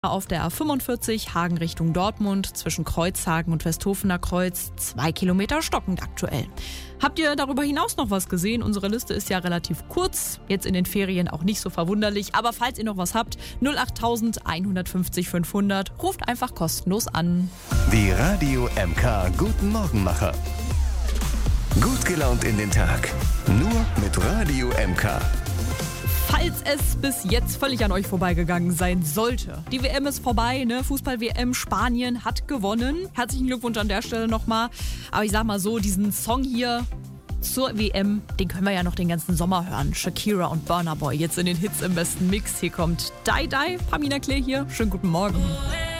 Auf der A45 Hagen Richtung Dortmund zwischen Kreuzhagen und Westhofener Kreuz 2 Kilometer stockend aktuell. Habt ihr darüber hinaus noch was gesehen? Unsere Liste ist ja relativ kurz, jetzt in den Ferien auch nicht so verwunderlich. Aber falls ihr noch was habt, 08000 150 500, ruft einfach kostenlos an. Die Radio MK Guten Morgenmacher. Gut gelaunt in den Tag. Nur mit Radio MK. Falls es bis jetzt völlig an euch vorbeigegangen sein sollte. Die WM ist vorbei, ne? Fußball-WM, Spanien hat gewonnen. Herzlichen Glückwunsch an der Stelle nochmal. Aber ich sag mal so, diesen Song hier zur WM, den können wir ja noch den ganzen Sommer hören. Shakira und Burna Boy jetzt in den Hits im besten Mix. Hier kommt Die Die, Pamina Klee hier. Schönen guten Morgen.